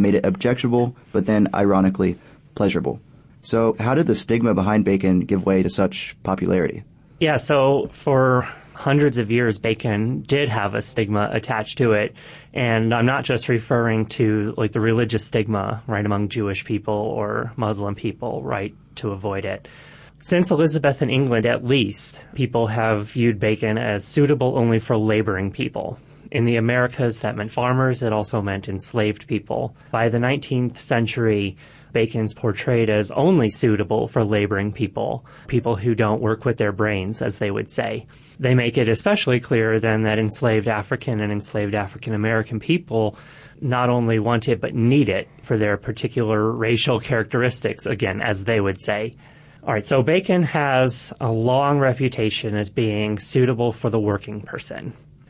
made it objectionable, but then, ironically, pleasurable. So how did the stigma behind bacon give way to such popularity? Yeah, so for hundreds of years, bacon did have a stigma attached to it. And I'm not just referring to like the religious stigma, right, among Jewish people or Muslim people, right, to avoid it. Since Elizabeth in England, at least, people have viewed bacon as suitable only for laboring people. In the Americas, that meant farmers. It also meant enslaved people. By the 19th century, bacon's portrayed as only suitable for laboring people, people who don't work with their brains, as they would say. They make it especially clear then that enslaved African and enslaved African American people not only want it but need it for their particular racial characteristics, again, as they would say. All right, so bacon has a long reputation as being suitable for the working person.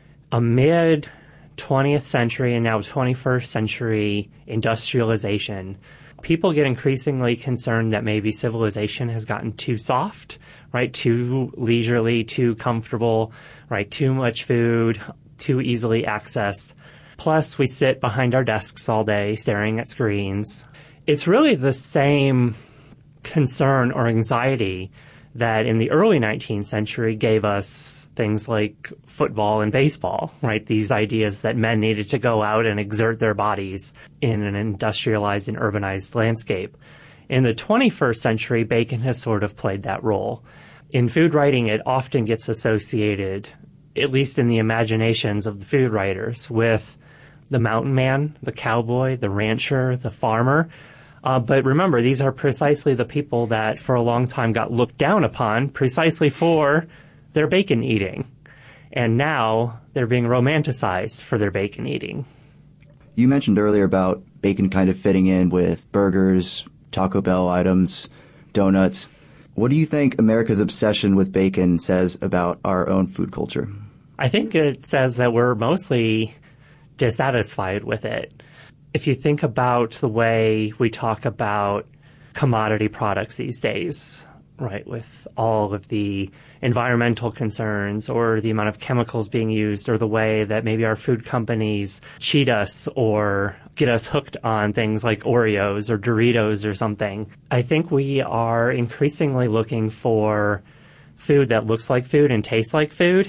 Amid 20th century and now 21st century industrialization, people get increasingly concerned that maybe civilization has gotten too soft, right? Too leisurely, too comfortable, right? Too much food, too easily accessed. Plus, we sit behind our desks all day staring at screens. It's really the same concern or anxiety that in the early 19th century gave us things like football and baseball, right? These ideas that men needed to go out and exert their bodies in an industrialized and urbanized landscape. In the 21st century, bacon has sort of played that role. In food writing, it often gets associated, at least in the imaginations of the food writers, with the mountain man, the cowboy, the rancher, the farmer. But remember, these are precisely the people that for a long time got looked down upon precisely for their bacon eating. And now they're being romanticized for their bacon eating. You mentioned earlier about bacon kind of fitting in with burgers, Taco Bell items, donuts. What do you think America's obsession with bacon says about our own food culture? I think it says that we're mostly dissatisfied with it. If you think about the way we talk about commodity products these days, right, with all of the environmental concerns or the amount of chemicals being used or the way that maybe our food companies cheat us or get us hooked on things like Oreos or Doritos or something, I think we are increasingly looking for food that looks like food and tastes like food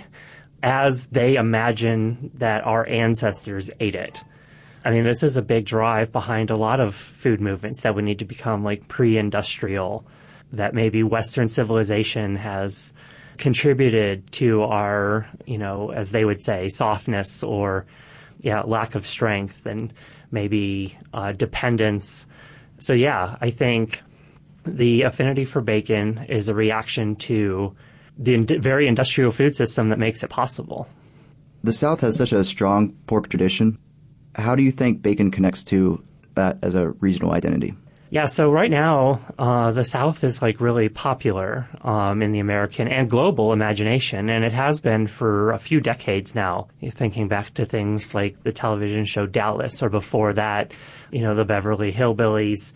as they imagine that our ancestors ate it. I mean, this is a big drive behind a lot of food movements that we need to become like pre-industrial, that maybe Western civilization has contributed to our, as they would say, softness or, lack of strength and maybe dependence. So, I think the affinity for bacon is a reaction to the very industrial food system that makes it possible. The South has such a strong pork tradition. How do you think bacon connects to that as a regional identity? Yeah, so right now, the South is like really popular in the American and global imagination, and it has been for a few decades now. You're thinking back to things like the television show Dallas, or before that, the Beverly Hillbillies,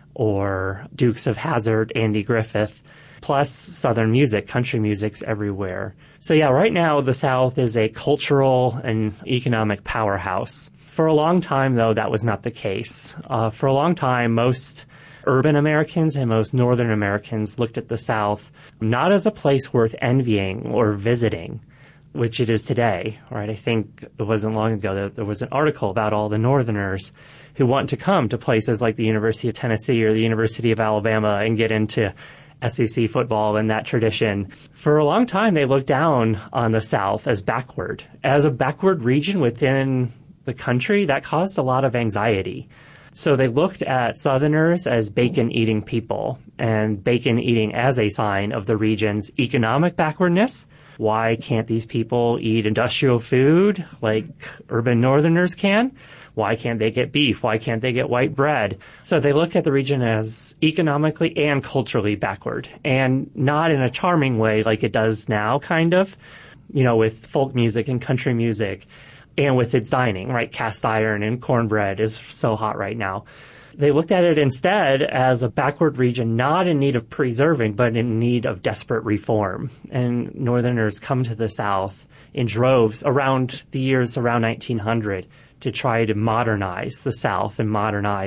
or Dukes of Hazzard, Andy Griffith, plus Southern music, country music's everywhere. So right now, the South is a cultural and economic powerhouse. For a long time, though, that was not the case. For a long time, most urban Americans and most northern Americans looked at the South not as a place worth envying or visiting, which it is today, right? I think it wasn't long ago that there was an article about all the northerners who want to come to places like the University of Tennessee or the University of Alabama and get into SEC football and that tradition. For a long time, they looked down on the South as backward. As a backward region within the country, that caused a lot of anxiety. So they looked at Southerners as bacon-eating people, and bacon-eating as a sign of the region's economic backwardness. Why can't these people eat industrial food like urban Northerners can? Why can't they get beef? Why can't they get white bread? So they look at the region as economically and culturally backward, and not in a charming way like it does now, kind of, with folk music and country music. And with its dining, right? Cast iron and cornbread is so hot right now. They looked at it instead as a backward region, not in need of preserving, but in need of desperate reform. And Northerners come to the South in droves around the years around 1900 to try to modernize the South and modernize